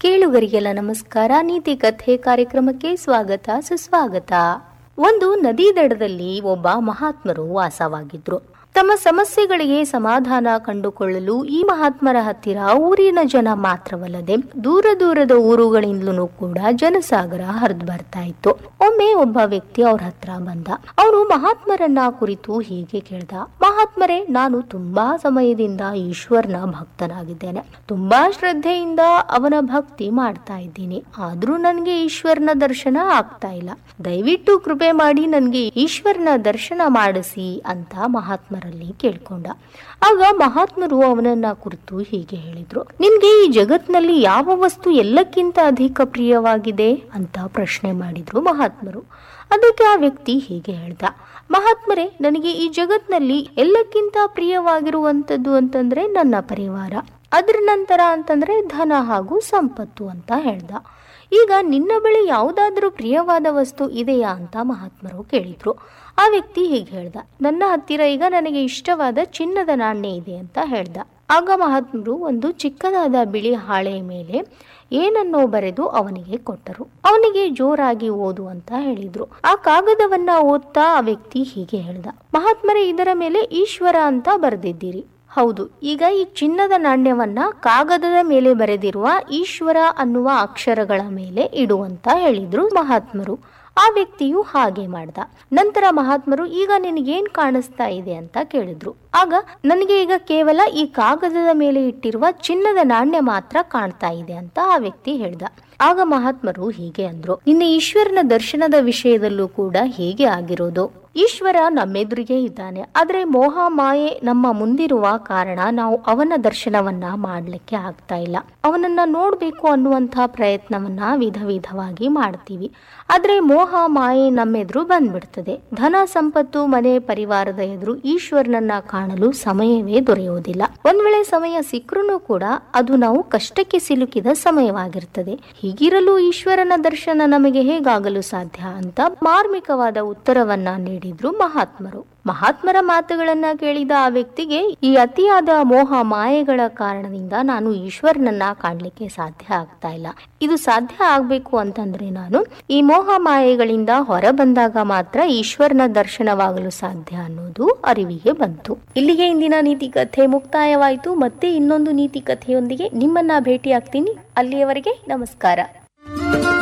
ಕೇಳುಗರಿಗೆಲ್ಲ ನಮಸ್ಕಾರ. ನೀತಿ ಕಥೆ ಕಾರ್ಯಕ್ರಮಕ್ಕೆ ಸ್ವಾಗತ ಸುಸ್ವಾಗತ. ಒಂದು ನದಿ ದಡದಲ್ಲಿ ಒಬ್ಬ ಮಹಾತ್ಮರು ವಾಸವಾಗಿದ್ರು. ತಮ್ಮ ಸಮಸ್ಯೆಗಳಿಗೆ ಸಮಾಧಾನ ಕಂಡುಕೊಳ್ಳಲು ಈ ಮಹಾತ್ಮರ ಹತ್ತಿರ ಊರಿನ ಜನ ಮಾತ್ರವಲ್ಲದೆ ದೂರ ದೂರದ ಊರುಗಳಿಂದಲೂ ಕೂಡ ಜನಸಾಗರ ಹರಿದು ಬರ್ತಾ ಇತ್ತು. ಒಮ್ಮೆ ಒಬ್ಬ ವ್ಯಕ್ತಿ ಅವ್ರ ಹತ್ರ ಬಂದ. ಅವನು ಮಹಾತ್ಮರನ್ನ ಕುರಿತು ಹೀಗೆ ಕೇಳ್ದ, ಮಹಾತ್ಮರೇ, ನಾನು ತುಂಬಾ ಸಮಯದಿಂದ ಈಶ್ವರನ ಭಕ್ತನಾಗಿದ್ದೇನೆ. ತುಂಬಾ ಶ್ರದ್ಧೆಯಿಂದ ಅವನ ಭಕ್ತಿ ಮಾಡ್ತಾ ಇದ್ದೀನಿ. ಆದ್ರೂ ನನ್ಗೆ ಈಶ್ವರನ ದರ್ಶನ ಆಗ್ತಾ ಇಲ್ಲ. ದಯವಿಟ್ಟು ಕೃಪೆ ಮಾಡಿ ನನ್ಗೆ ಈಶ್ವರನ ದರ್ಶನ ಮಾಡಿಸಿ ಅಂತ ಮಹಾತ್ಮರಲ್ಲಿ ಕೇಳ್ಕೊಂಡ. ಆಗ ಮಹಾತ್ಮರು ಅವನನ್ನ ಕುರಿತು ಹೀಗೆ ಹೇಳಿದ್ರು, ನಿನ್ಗೆ ಈ ಜಗತ್ನಲ್ಲಿ ಯಾವ ವಸ್ತು ಎಲ್ಲಕ್ಕಿಂತ ಅಧಿಕ ಪ್ರಿಯವಾಗಿದೆ ಅಂತ ಪ್ರಶ್ನೆ ಮಾಡಿದ್ರು ಮಹಾತ್ಮರು. ಅದಕ್ಕೆ ಆ ವ್ಯಕ್ತಿ ಹೀಗೆ ಹೇಳ್ದ, ಮಹಾತ್ಮರೇ, ನನಗೆ ಈ ಜಗತ್ನಲ್ಲಿ ಎಲ್ಲಕ್ಕಿಂತ ಪ್ರಿಯವಾಗಿರುವಂತದ್ದು ಅಂತಂದ್ರೆ ನನ್ನ ಪರಿವಾರ, ಅದ್ರ ನಂತರ ಅಂತಂದ್ರೆ ಧನ ಹಾಗೂ ಸಂಪತ್ತು ಅಂತ ಹೇಳ್ದ. ಈಗ ನಿನ್ನ ಬಳಿ ಯಾವುದಾದ್ರೂ ಪ್ರಿಯವಾದ ವಸ್ತು ಇದೆಯಾ ಅಂತ ಮಹಾತ್ಮರು ಕೇಳಿದ್ರು. ಆ ವ್ಯಕ್ತಿ ಹೀಗೆ ಹೇಳ್ದ, ನನ್ನ ಹತ್ತಿರ ಈಗ ನನಗೆ ಇಷ್ಟವಾದ ಚಿನ್ನದ ನಾಣ್ಯ ಇದೆ ಅಂತ ಹೇಳ್ದ. ಆಗ ಮಹಾತ್ಮರು ಒಂದು ಚಿಕ್ಕದಾದ ಬಿಳಿ ಹಾಳೆಯ ಮೇಲೆ ಏನನ್ನೋ ಬರೆದು ಅವನಿಗೆ ಕೊಟ್ಟರು. ಅವನಿಗೆ ಜೋರಾಗಿ ಓದು ಅಂತ ಹೇಳಿದ್ರು. ಆ ಕಾಗದವನ್ನ ಓದ್ತಾ ಆ ವ್ಯಕ್ತಿ ಹೀಗೆ ಹೇಳ್ದ, ಮಹಾತ್ಮರೇ, ಇದರ ಮೇಲೆ ಈಶ್ವರ ಅಂತ ಬರೆದಿದ್ದೀರಿ. ಹೌದು, ಈಗ ಈ ಚಿನ್ನದ ನಾಣ್ಯವನ್ನ ಕಾಗದದ ಮೇಲೆ ಬರೆದಿರುವ ಈಶ್ವರ ಅನ್ನುವ ಅಕ್ಷರಗಳ ಮೇಲೆ ಇಡುವಂತ ಹೇಳಿದ್ರು ಮಹಾತ್ಮರು. ಆ ವ್ಯಕ್ತಿಯು ಹಾಗೆ ಮಾಡ್ದ. ನಂತರ ಮಹಾತ್ಮರು, ಈಗ ನಿನಗೇನ್ ಕಾಣಿಸ್ತಾ ಇದೆ ಅಂತ ಕೇಳಿದ್ರು. ಆಗ ನನಗೆ ಈಗ ಕೇವಲ ಈ ಕಾಗದದ ಮೇಲೆ ಇಟ್ಟಿರುವ ಚಿನ್ನದ ನಾಣ್ಯ ಮಾತ್ರ ಕಾಣ್ತಾ ಇದೆ ಅಂತ ಆ ವ್ಯಕ್ತಿ ಹೇಳ್ದ. ಆಗ ಮಹಾತ್ಮರು ಹೀಗೆ ಅಂದ್ರು, ನಿನ್ನ ಈಶ್ವರನ ದರ್ಶನದ ವಿಷಯದಲ್ಲೂ ಕೂಡ ಹೀಗೆ ಆಗಿರೋದು. ಈಶ್ವರ ನಮ್ಮೆದುರಿಗೆ ಇದ್ದಾನೆ, ಆದ್ರೆ ಮೋಹ ಮಾಯೆ ನಮ್ಮ ಮುಂದಿರುವ ಕಾರಣ ನಾವು ಅವನ ದರ್ಶನವನ್ನ ಮಾಡ್ಲಿಕ್ಕೆ ಆಗ್ತಾ ಇಲ್ಲ. ಅವನನ್ನ ನೋಡ್ಬೇಕು ಅನ್ನುವಂತಹ ಪ್ರಯತ್ನವನ್ನ ವಿಧವಾಗಿ ಮಾಡ್ತೀವಿ, ಆದ್ರೆ ಮೋಹ ಮಾಯೆ ನಮ್ಮೆದುರು ಬಂದ್ಬಿಡ್ತದೆ. ಧನ ಸಂಪತ್ತು ಮನೆ ಪರಿವಾರದ ಎದುರು ಈಶ್ವರನನ್ನ ಕಾಣಲು ಸಮಯವೇ ದೊರೆಯುವುದಿಲ್ಲ. ಒಂದ್ ವೇಳೆ ಸಮಯ ಸಿಕ್ಕರೂ ಕೂಡ ಅದು ನಾವು ಕಷ್ಟಕ್ಕೆ ಸಿಲುಕಿದ ಸಮಯವಾಗಿರ್ತದೆ. ಹೀಗಿರಲು ಈಶ್ವರನ ದರ್ಶನ ನಮಗೆ ಹೇಗಾಗಲು ಸಾಧ್ಯ ಅಂತ ಮಾರ್ಮಿಕವಾದ ಉತ್ತರವನ್ನ ನೀಡಿದ್ರು ಮಹಾತ್ಮರು. ಮಹಾತ್ಮರ ಮಾತುಗಳನ್ನ ಕೇಳಿದ ಆ ವ್ಯಕ್ತಿಗೆ ಈ ಅತಿಯಾದ ಮೋಹ ಮಾಯೆಗಳ ಕಾರಣದಿಂದ ನಾನು ಈಶ್ವರನನ್ನ ಕಾಣ್ಲಿಕ್ಕೆ ಸಾಧ್ಯ ಆಗ್ತಾ ಇಲ್ಲ. ಇದು ಸಾಧ್ಯ ಆಗ್ಬೇಕು ಅಂತಂದ್ರೆ ನಾನು ಈ ಮೋಹ ಮಾಯೆಗಳಿಂದ ಹೊರ ಬಂದಾಗ ಮಾತ್ರ ಈಶ್ವರನ ದರ್ಶನವಾಗಲು ಸಾಧ್ಯ ಅನ್ನೋದು ಅರಿವಿಗೆ ಬಂತು. ಇಲ್ಲಿಗೆ ಇಂದಿನ ನೀತಿ ಕಥೆ ಮುಕ್ತಾಯವಾಯಿತು. ಮತ್ತೆ ಇನ್ನೊಂದು ನೀತಿ ಕಥೆಯೊಂದಿಗೆ ನಿಮ್ಮನ್ನ ಭೇಟಿ ಆಗ್ತೀನಿ. ಅಲ್ಲಿಯವರೆಗೆ ನಮಸ್ಕಾರ.